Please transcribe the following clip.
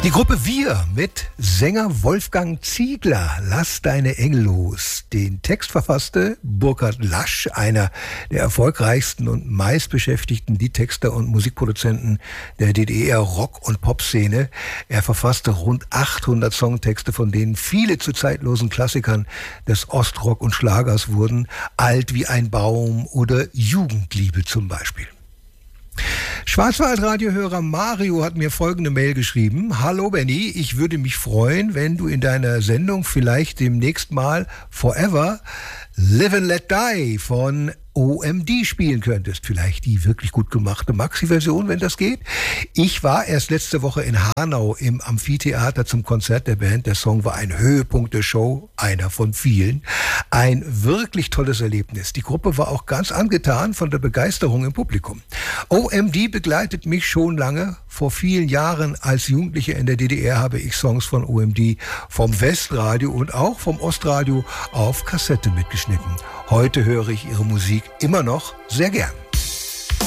Die Gruppe Wir mit Sänger Wolfgang Ziegler, Lass deine Engel los. Den Text verfasste Burkhard Lasch, einer der erfolgreichsten und meistbeschäftigten Liedtexter und Musikproduzenten der DDR-Rock- und Popszene. Er verfasste rund 800 Songtexte, von denen viele zu zeitlosen Klassikern des Ostrock und Schlagers wurden. Alt wie ein Baum oder Jugendliebe zum Beispiel. Schwarzwaldradiohörer Mario hat mir folgende Mail geschrieben. Hallo Benny, ich würde mich freuen, wenn du in deiner Sendung vielleicht demnächst mal Forever Live and Let Die von OMD spielen könntest. Vielleicht die wirklich gut gemachte Maxi-Version, wenn das geht. Ich war erst letzte Woche in Hanau im Amphitheater zum Konzert der Band. Der Song war ein Höhepunkt der Show, einer von vielen. Ein wirklich tolles Erlebnis. Die Gruppe war auch ganz angetan von der Begeisterung im Publikum. OMD begleitet mich schon lange. Vor vielen Jahren als Jugendlicher in der DDR habe ich Songs von OMD vom Westradio und auch vom Ostradio auf Kassette mitgeschnitten. Heute höre ich ihre Musik immer noch sehr gern.